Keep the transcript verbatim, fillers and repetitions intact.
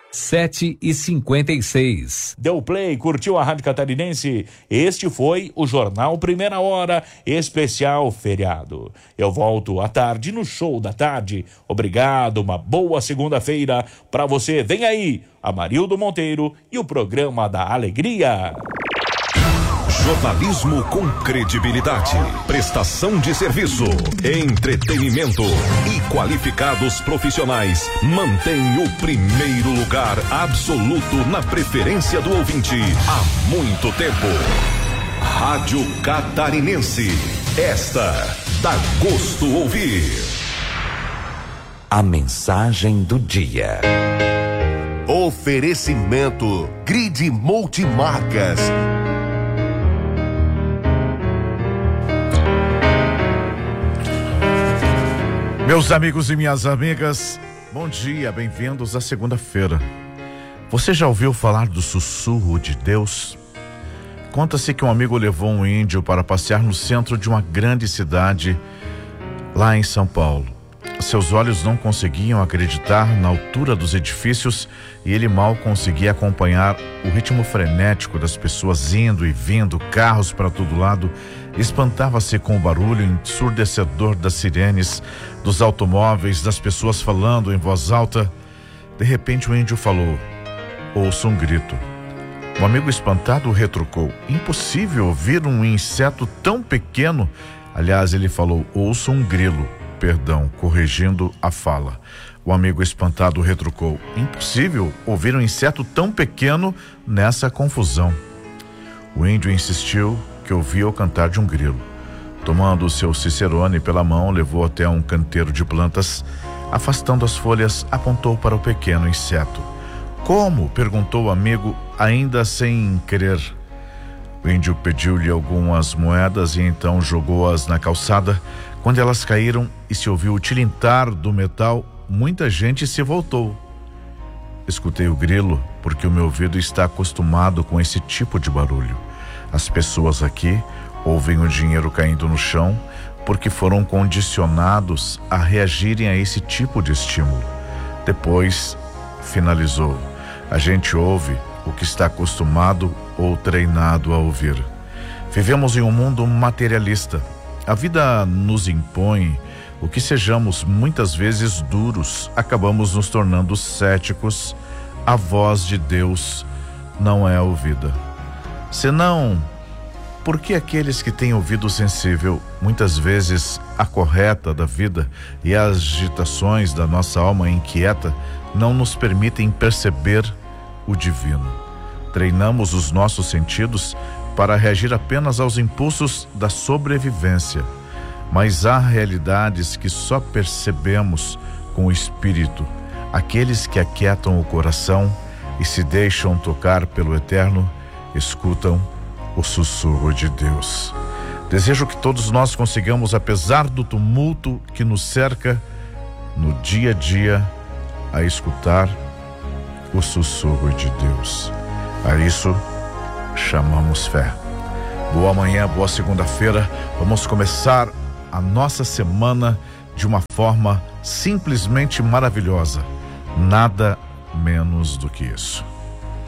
sete e cinquenta e seis. Deu play, curtiu a Rádio Catarinense? Este foi o Jornal Primeira Hora, especial feriado. Eu volto à tarde no Show da Tarde. Obrigado, uma boa segunda-feira pra você. Vem aí, Amarildo Monteiro e o programa da Alegria. Jornalismo com credibilidade, prestação de serviço, entretenimento e qualificados profissionais mantém o primeiro lugar absoluto na preferência do ouvinte há muito tempo. Rádio Catarinense, esta dá gosto ouvir. A mensagem do dia. Oferecimento Grid Multimarcas. Meus amigos e minhas amigas, bom dia, bem-vindos à segunda-feira. Você já ouviu falar do sussurro de Deus? Conta-se que um amigo levou um índio para passear no centro de uma grande cidade lá em São Paulo. Seus olhos não conseguiam acreditar na altura dos edifícios e ele mal conseguia acompanhar o ritmo frenético das pessoas indo e vindo, carros para todo lado. Espantava-se com o barulho ensurdecedor das sirenes, dos automóveis, das pessoas falando em voz alta. De repente o índio falou: ouço um grito. O amigo espantado retrucou: impossível ouvir um inseto tão pequeno. Aliás, ele falou: ouço um grilo. Perdão, corrigindo a fala. O amigo espantado retrucou: impossível ouvir um inseto tão pequeno nessa confusão. O índio insistiu que ouvia o cantar de um grilo. Tomando o seu cicerone pela mão, levou até um canteiro de plantas. Afastando as folhas, apontou para o pequeno inseto. Como? Perguntou o amigo, ainda sem querer. O índio pediu-lhe algumas moedas e então jogou-as na calçada. Quando elas caíram e se ouviu o tilintar do metal, muita gente se voltou. Escutei o grilo porque o meu ouvido está acostumado com esse tipo de barulho. As pessoas aqui ouvem o dinheiro caindo no chão porque foram condicionados a reagirem a esse tipo de estímulo. Depois, finalizou: a gente ouve o que está acostumado ou treinado a ouvir. Vivemos em um mundo materialista. A vida nos impõe o que sejamos muitas vezes duros, acabamos nos tornando céticos. A voz de Deus não é ouvida. Senão, por que aqueles que têm ouvido sensível, muitas vezes a correta da vida e as agitações da nossa alma inquieta, não nos permitem perceber o divino? Treinamos os nossos sentidos para reagir apenas aos impulsos da sobrevivência. Mas há realidades que só percebemos com o espírito. Aqueles que aquietam o coração e se deixam tocar pelo eterno, escutam o sussurro de Deus. Desejo que todos nós consigamos, apesar do tumulto que nos cerca no dia a dia, a escutar o sussurro de Deus. A isso chamamos fé. Boa manhã, boa segunda-feira. Vamos começar a nossa semana de uma forma simplesmente maravilhosa. Nada menos do que isso.